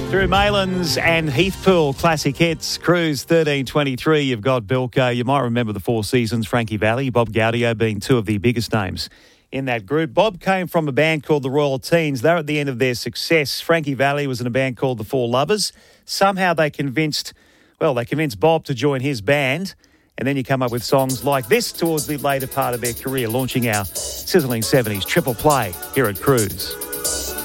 Through Maylands and Heathpool classic hits, Cruise 1323, you've got Bilko. You might remember the Four Seasons, Frankie Valli, Bob Gaudio being two of the biggest names in that group. Bob came from a band called the Royal Teens. They're at the end of their success. Frankie Valli was in a band called the Four Lovers. Somehow they convinced Bob to join his band, and then you come up with songs like this towards the later part of their career, launching our sizzling 70s triple play here at Cruise.